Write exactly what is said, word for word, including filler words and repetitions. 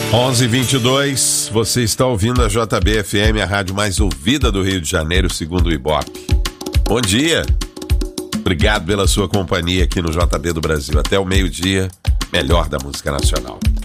onze e vinte e dois, você está ouvindo a J B F M, a rádio mais ouvida do Rio de Janeiro, segundo o Ibope. Bom dia, obrigado pela sua companhia aqui no J B do Brasil. Até o meio-dia, melhor da música nacional.